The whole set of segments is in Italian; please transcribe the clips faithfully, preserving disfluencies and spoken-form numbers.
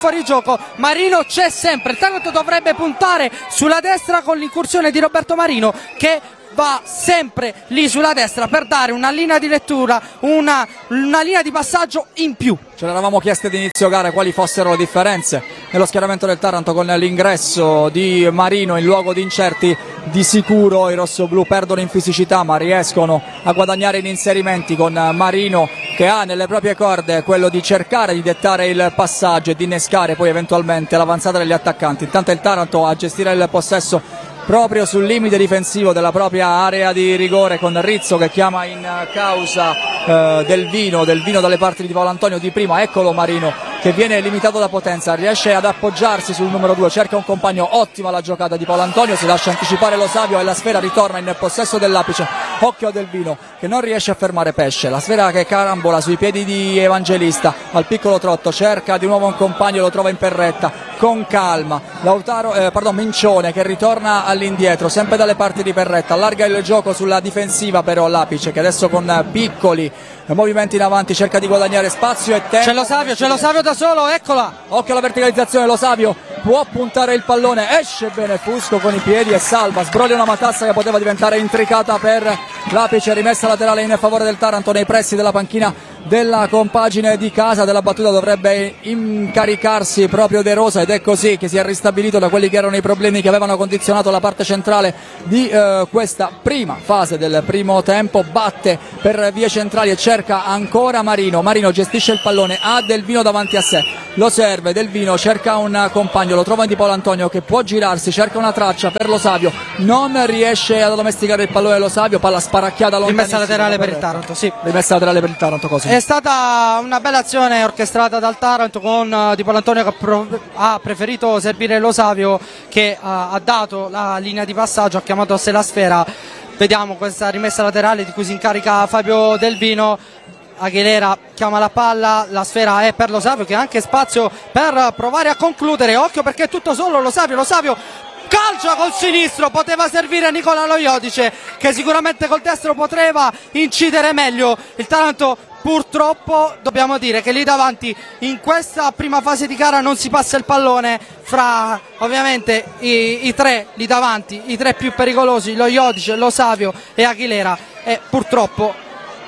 fuori gioco. Marino c'è sempre, il Taranto dovrebbe puntare sulla destra con l'incursione di Roberto Marino, che va sempre lì sulla destra per dare una linea di lettura, una, una linea di passaggio in più. Ce l'eravamo chiesto ad inizio gara quali fossero le differenze nello schieramento del Taranto con l'ingresso di Marino in luogo di Incerti. Di sicuro i rossoblù perdono in fisicità, ma riescono a guadagnare in inserimenti con Marino, che ha nelle proprie corde quello di cercare di dettare il passaggio e di innescare poi eventualmente l'avanzata degli attaccanti. Intanto il Taranto a gestire il possesso proprio sul limite difensivo della propria area di rigore, con Rizzo che chiama in causa eh, Del Vino, Del Vino dalle parti di Paolo Antonio Di prima. Eccolo Marino che viene limitato da potenza, riesce ad appoggiarsi sul numero due, cerca un compagno, ottima la giocata di Paolo Antonio, si lascia anticipare Lo Savio e la sfera ritorna in possesso dell'apice. Occhio a Del Vino che non riesce a fermare Pesce, la sfera che carambola sui piedi di Evangelista, al piccolo trotto cerca di nuovo un compagno, lo trova in perretta con calma. Lautaro, eh, pardon, Mincione che ritorna all'indietro, sempre dalle parti di perretta, allarga il gioco sulla difensiva però l'Apice, che adesso con piccoli movimenti in avanti cerca di guadagnare spazio e tempo. C'è Lo Savio, c'è Lo Savio da solo, eccola! Occhio alla verticalizzazione, Lo Savio può puntare il pallone, esce bene Fusco con i piedi e salva, sbroglia una matassa che poteva diventare intricata per l'Apice. Rimessa laterale in favore del Taranto nei pressi della panchina della compagine di casa. Della battuta dovrebbe incaricarsi proprio De Rosa, ed è così che si è ristabilito da quelli che erano i problemi che avevano condizionato la parte centrale di eh, questa prima fase del primo tempo. Batte per vie centrali e cerca ancora Marino, Marino gestisce il pallone, ha Del Vino davanti a sé, lo serve, Del Vino cerca un compagno, lo trova di Paolo Antonio che può girarsi, cerca una traccia per Lo Savio, non riesce ad addomesticare il pallone Lo Savio, palla sparacchiata lontanissima. Rimessa laterale per il Taranto, sì. Rimessa laterale per il Taranto, così. È stata una bella azione orchestrata dal Taranto con uh, Di Paolo Antonio che pro- ha preferito servire Lo Savio, che uh, ha dato la linea di passaggio, ha chiamato a sé la sfera. Vediamo questa rimessa laterale di cui si incarica Fabio Del Vino. Aguilera chiama la palla, la sfera è per Lo Savio che ha anche spazio per provare a concludere. Occhio perché è tutto solo Lo Savio, Lo Savio calcia col sinistro, poteva servire Nicola Loiodice che sicuramente col destro poteva incidere meglio. Il Taranto purtroppo dobbiamo dire che lì davanti in questa prima fase di gara non si passa il pallone fra ovviamente i, i tre lì davanti, i tre più pericolosi, Loiodice, Lo Savio e Aguilera, e purtroppo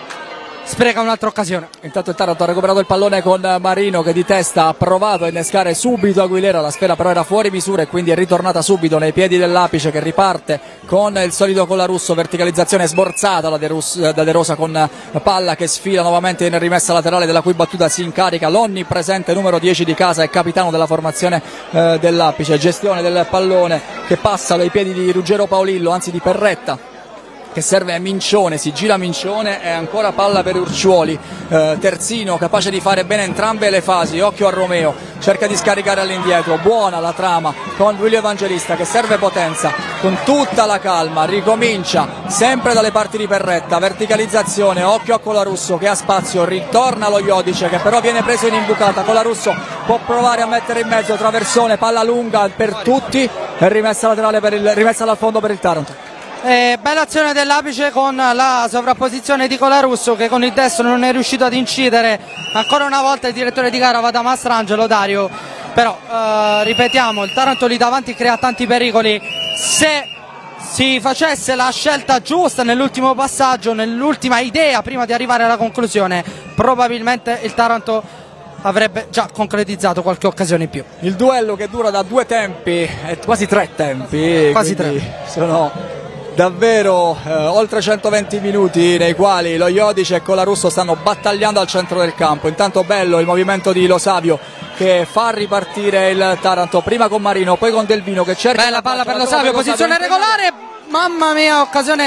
spreca un'altra occasione. Intanto il Taranto ha recuperato il pallone con Marino che di testa ha provato a innescare subito Aguilera, la sfera però era fuori misura e quindi è ritornata subito nei piedi dell'Apice, che riparte con il solito Colarusso, verticalizzazione sborzata da De, Rus- da De Rosa con palla che sfila nuovamente in rimessa laterale, della cui battuta si incarica l'onnipresente numero dieci di casa e capitano della formazione eh, dell'Apice. Gestione del pallone che passa dai piedi di Ruggero Paolillo, anzi di Perretta, che serve a Mincione, si gira Mincione e ancora palla per Urciuoli. eh, Terzino capace di fare bene entrambe le fasi, occhio a Romeo, cerca di scaricare all'indietro, buona la trama con Giulio Evangelista che serve potenza, con tutta la calma ricomincia sempre dalle parti di Perretta, verticalizzazione, occhio a Colarusso che ha spazio, ritorna lo Iodice che però viene preso in imbucata. Colarusso può provare a mettere in mezzo, traversone, palla lunga per tutti e rimessa laterale per il, rimessa dal fondo per il Taranto. Eh, bella azione dell'Apice con la sovrapposizione di Colarusso che con il destro non è riuscito ad incidere. Ancora una volta il direttore di gara va da Mastrangelo, Dario, però eh, ripetiamo, il Taranto lì davanti crea tanti pericoli. Se si facesse la scelta giusta nell'ultimo passaggio, nell'ultima idea prima di arrivare alla conclusione, probabilmente il Taranto avrebbe già concretizzato qualche occasione in più. Il duello che dura da due tempi, eh, quasi tre tempi, quasi tre. Sono davvero eh, oltre centoventi minuti nei quali lo Iodice e Colarusso stanno battagliando al centro del campo. Intanto bello il movimento di Lo Savio che fa ripartire il Taranto, prima con Marino, poi con Del Vino che cerca. Bella palla per Lo Savio, posizione regolare, mamma mia, occasione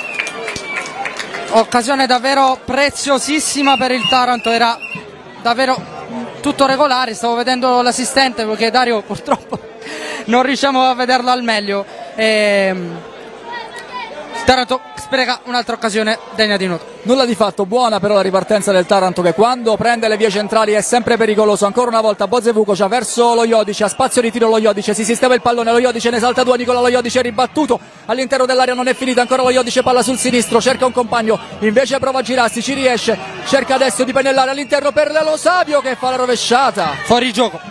occasione davvero preziosissima per il Taranto, era davvero tutto regolare. Stavo vedendo l'assistente perché Dario purtroppo non riusciamo a vederlo al meglio. ehm Taranto spreca un'altra occasione degna di nota. Nulla di fatto, buona però la ripartenza del Taranto che quando prende le vie centrali è sempre pericoloso. Ancora una volta Bozevukovic verso lo Iodice, a spazio di tiro lo Iodice, si sistema il pallone, lo Iodice ne salta due, Nicola Lo Iodice ribattuto all'interno dell'area, non è finita ancora lo Iodice, palla sul sinistro, cerca un compagno, invece prova a girarsi, ci riesce, cerca adesso di pennellare all'interno per Lo Savio che fa la rovesciata. Fuori gioco.